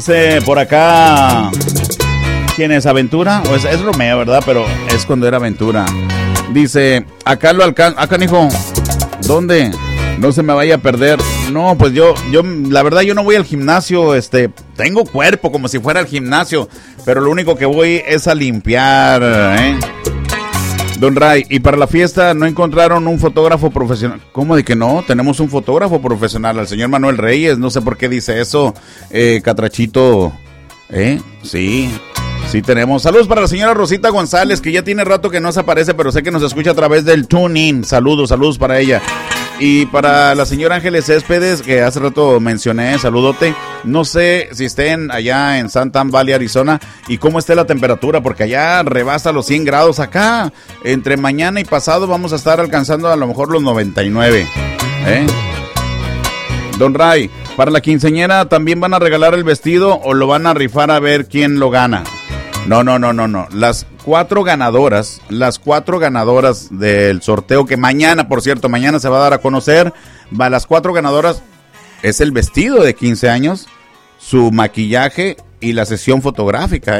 Por acá, ¿quién es? ¿Aventura? O es Romeo, ¿verdad? Pero es cuando era Aventura. Dice, acá lo alcanza. Acá, hijo, ¿dónde? No se me vaya a perder. No, pues yo, la verdad, yo no voy al gimnasio. Tengo cuerpo como si fuera al gimnasio, pero lo único que voy es a limpiar, ¿eh? Don Ray, y para la fiesta no encontraron un fotógrafo profesional. ¿Cómo de que no? Tenemos un fotógrafo profesional, al señor Manuel Reyes. No sé por qué dice eso, Catrachito. Sí tenemos. Saludos para la señora Rosita González, que ya tiene rato que no se aparece, pero sé que nos escucha a través del TuneIn. Saludos para ella. Y para la señora Ángeles Céspedes, que hace rato mencioné, saludote. No sé si estén allá en Santa Ana Valley, Arizona, y cómo esté la temperatura, porque allá rebasa los 100 grados. Acá, entre mañana y pasado, vamos a estar alcanzando a lo mejor los 99. Don Ray, para la quinceañera, ¿también van a regalar el vestido o lo van a rifar a ver quién lo gana? No. Las cuatro ganadoras del sorteo, que mañana, por cierto, mañana se va a dar a conocer, las cuatro ganadoras es el vestido de 15 años, su maquillaje y la sesión fotográfica,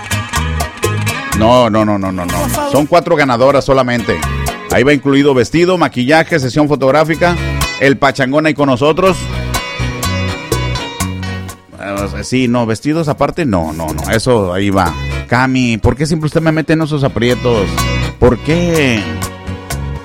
No. Son 4 ganadoras solamente. Ahí va incluido vestido, maquillaje, sesión fotográfica, el pachangón ahí con nosotros. Sí, no, vestidos aparte, no, eso ahí va. Cami, ¿por qué siempre usted me mete en esos aprietos? ¿Por qué?